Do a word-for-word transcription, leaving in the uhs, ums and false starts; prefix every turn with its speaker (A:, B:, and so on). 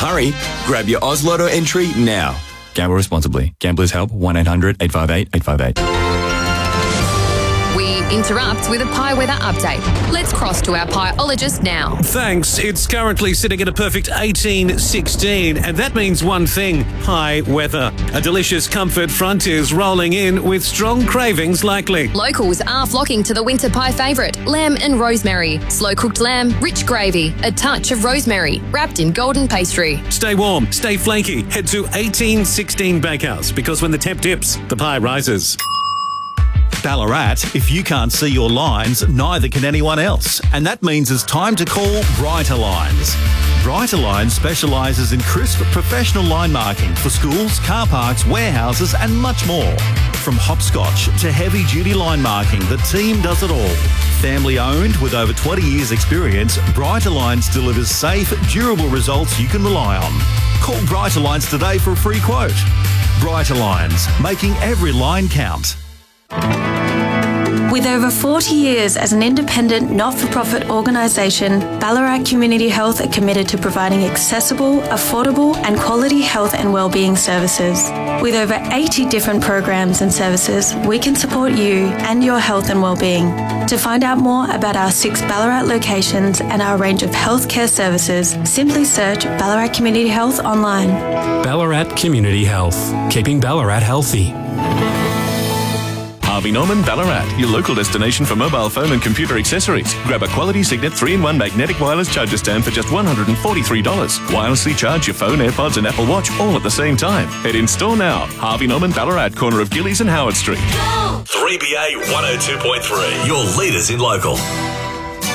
A: Hurry, grab your Oz Lotto entry now. Gamble responsibly. Gamblers Help, one eight hundred eight five eight eight five eight.
B: We interrupt with a pie weather update. Let's cross to our pieologist now.
C: Thanks. It's currently sitting at a perfect eighteen sixteen, and that means one thing: pie weather. A delicious comfort front is rolling in with strong cravings likely.
B: Locals are flocking to the winter pie favourite, lamb and rosemary. Slow-cooked lamb, rich gravy, a touch of rosemary, wrapped in golden pastry.
C: Stay warm, stay flaky. Head to eighteen sixteen Bakehouse, because when the temp dips, the pie rises.
D: Ballarat, if you can't see your lines, neither can anyone else. And that means it's time to call Brighter Lines. Brighter Lines specialises in crisp professional line marking for schools, car parks, warehouses and much more. From hopscotch to heavy-duty line marking, the team does it all. Family owned with over twenty years experience, Brighter Lines delivers safe, durable results you can rely on. Call Brighter Lines today for a free quote. Brighter Lines, making every line count.
E: With over forty years as an independent, not-for-profit organisation, Ballarat Community Health are committed to providing accessible, affordable and quality health and wellbeing services. With over eighty different programs and services, we can support you and your health and wellbeing. To find out more about our six Ballarat locations and our range of healthcare services, simply search Ballarat Community Health online.
F: Ballarat Community Health, keeping Ballarat healthy.
G: Harvey Norman Ballarat, your local destination for mobile phone and computer accessories. Grab a quality Signet three in one magnetic wireless charger stand for just one hundred forty-three dollars. Wirelessly charge your phone, AirPods and Apple Watch all at the same time. Head in store now. Harvey Norman Ballarat, corner of Gillies and Howard Street.
H: three B A one oh two point three, your leaders in local.